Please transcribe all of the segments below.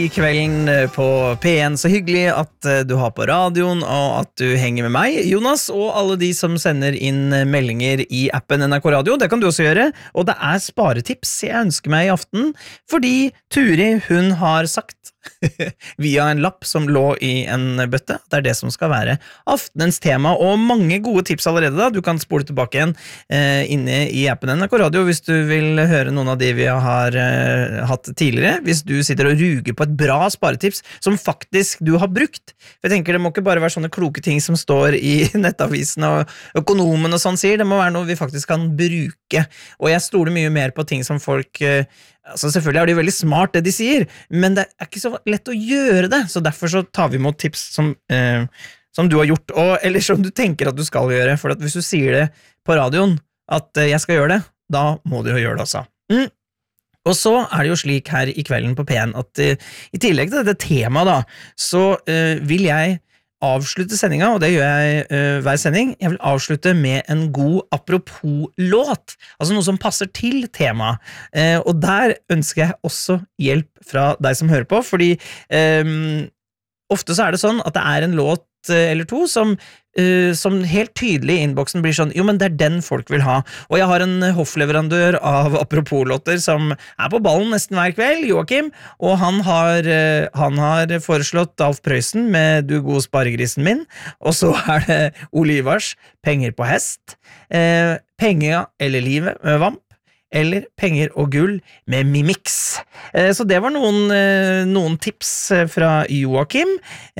I kvelden på P1, så hyggelig at du har på radioen og at du henger med meg, Jonas, og alle de som sender inn meldinger i appen NRK Radio. Det kan du også gjøre, og det er sparetips jeg ønsker meg i aften, fordi Turi, hun har sagt via en lapp som lå i en bøtte. Det er det som skal være aftenens tema, og mange gode tips allerede da. Du kan spole tilbake igjen inne i appen NRK Radio hvis du vil høre noen av de vi har hatt tidligere, hvis du sitter og ruger på et bra sparetips som faktisk du har brukt. For jeg tenker det må ikke bare være sånne kloke ting som står i nettavisen og økonomen og sånn sier, det må være noe vi faktisk kan bruke, og jeg stoler mye mer på ting som folk altså selvfølgelig er det jo veldig smart det de sier, men det er ikke så lett å gjøre det, så derfor så tar vi imot tips som du har gjort, eller som du tenker at du skal gjøre, for at hvis du sier det på radioen at jeg skal gjøre det, da må du jo gjøre det også. Og så er det jo slik her i kvelden på P1 at i tillegg til dette temaet da, så vil jeg avslutte sendinga, og det gjør jeg hver sending. Jeg vil avslutte med en god apropos-låt, altså noe som passer til temaet. Og der ønsker jeg også hjelp fra deg som hører på, fordi ofte så er det sånn at det er en låt eller to som helt tydelig i innboksen blir sånn, jo, men det er den folk vil ha. Og jeg har en hoffleverandør av apropos-låter som er på ballen nesten hver kveld, Joakim, og han har foreslått Alf Prøysen med Du gode sparegrisen min, og så er det Olivars Penger på hest, Penga eller livet med Vamp, eller Penger og gull med Mimix. Så det var noen tips fra Joakim.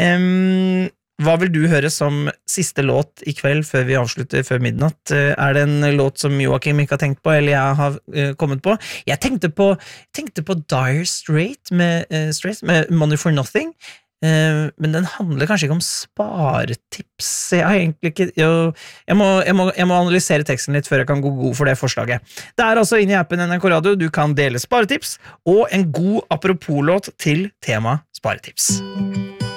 Hva vil du høre som siste låt i kveld før vi avslutter før midnatt? Er det en låt som Joakim ikke har tenkt på, eller jeg har kommet på? Jeg tenkte på Dire Straits med Money for Nothing, men den handler kanskje ikke om sparetips. Jeg har egentlig ikke jeg må analysere teksten litt før jeg kan gå god for det forslaget. Det er altså inne i appen NRK Radio. Du kan dele sparetips og en god apropos-låt til tema sparetips.